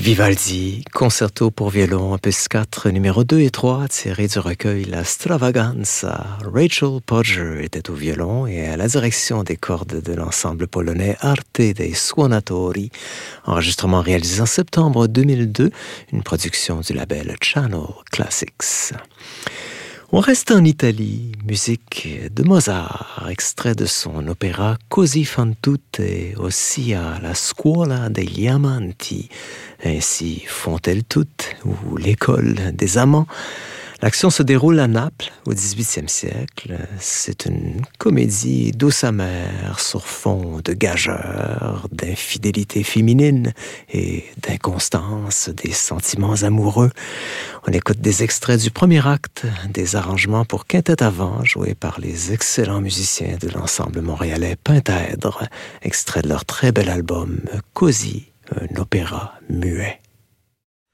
Vivaldi, concerto pour violon, opus 4, numéro 2 et 3, tiré du recueil La Stravaganza. Rachel Podger était au violon et à la direction des cordes de l'ensemble polonais Arte dei Suonatori, enregistrement réalisé en septembre 2002, une production du label Channel Classics. On reste en Italie, musique de Mozart, extrait de son opéra Così fan tutte, ossia la scuola degli amanti, ainsi font-elles toutes, ou l'école des amants. L'action se déroule à Naples au XVIIIe siècle. C'est une comédie douce amère sur fond de gageure, d'infidélité féminine et d'inconstance des sentiments amoureux. On écoute des extraits du premier acte, des arrangements pour quintette à vent joués par les excellents musiciens de l'ensemble montréalais Pintèdre, extrait de leur très bel album Così, un opéra muet.